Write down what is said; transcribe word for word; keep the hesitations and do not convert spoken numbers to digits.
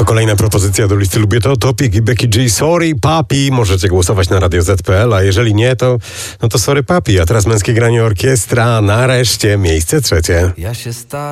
kolejna propozycja do listy Lubię to, Topik i Becky G. Sorry Papi. Możecie głosować na radio zet kropka pe el, a jeżeli nie, to no to sorry Papi. A teraz męskie granie orkiestra. Nareszcie miejsce trzecie. Ja się sta-